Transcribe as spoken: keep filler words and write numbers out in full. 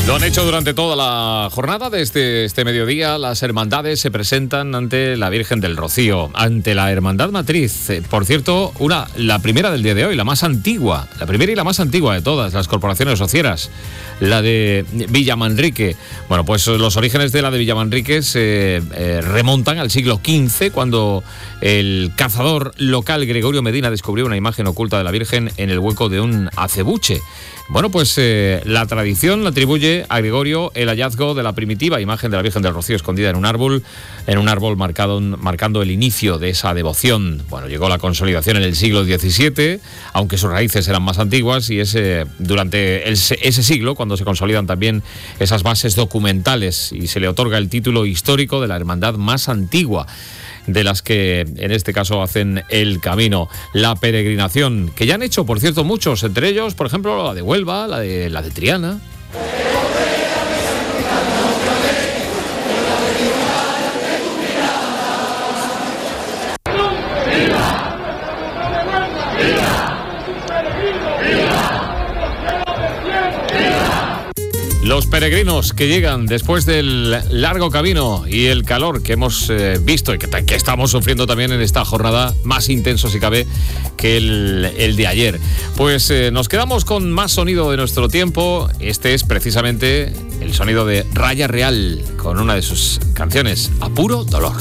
Lo han hecho durante toda la jornada. Desde este mediodía las hermandades se presentan ante la Virgen del Rocío, ante la Hermandad Matriz. Por cierto, una, la primera del día de hoy, la más antigua, la primera y la más antigua de todas las corporaciones socieras, la de Villamanrique. Bueno, pues los orígenes de la de Villamanrique se eh, remontan al siglo quince, cuando el cazador local Gregorio Medina descubrió una imagen oculta de la Virgen en el hueco de un acebuche. Bueno, pues eh, la tradición le atribuye a Gregorio el hallazgo de la primitiva imagen de la Virgen del Rocío escondida en un árbol, en un árbol marcado, marcando el inicio de esa devoción. Bueno, llegó la consolidación en el siglo diecisiete, aunque sus raíces eran más antiguas, y es eh, durante el, ese siglo cuando se consolidan también esas bases documentales y se le otorga el título histórico de la hermandad más antigua de las que en este caso hacen el camino, la peregrinación, que ya han hecho, por cierto, muchos, entre ellos, por ejemplo, la de Huelva, la de, la de Triana. Los peregrinos que llegan después del largo camino y el calor que hemos eh, visto y que, que estamos sufriendo también en esta jornada, más intenso si cabe que el, el de ayer. Pues eh, nos quedamos con más sonido de nuestro tiempo. Este es precisamente el sonido de Raya Real, con una de sus canciones, A Puro Dolor.